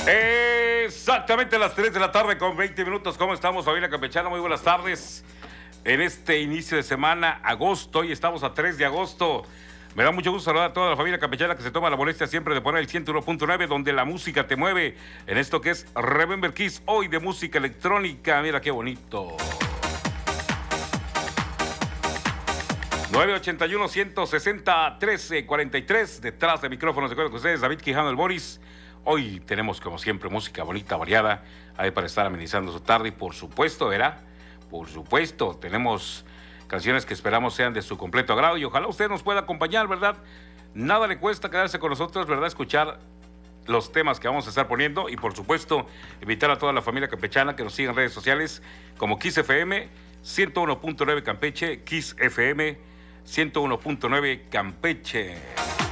Exactamente a las 3 de la tarde con 20 minutos. ¿Cómo estamos, familia campechana? Muy buenas tardes. En este inicio de semana, agosto, hoy estamos a 3 de agosto. Me da mucho gusto saludar a toda la familia campechana que se toma la molestia siempre de poner el 101.9, donde la música te mueve, en esto que es Remember Kiss, hoy de música electrónica. Mira qué bonito. 981-160-1343, detrás de micrófonos, recuerdo que ustedes, David Quijano, el Boris. Hoy tenemos, como siempre, música bonita, variada, ahí para estar amenizando su tarde. Y por supuesto, ¿verdad? Por supuesto, tenemos canciones que esperamos sean de su completo agrado y ojalá usted nos pueda acompañar, ¿verdad? Nada le cuesta quedarse con nosotros, ¿verdad? Escuchar los temas que vamos a estar poniendo y, por supuesto, invitar a toda la familia campechana que nos siga en redes sociales como Kiss FM, 101.9 Campeche, Kiss FM, 101.9 Campeche.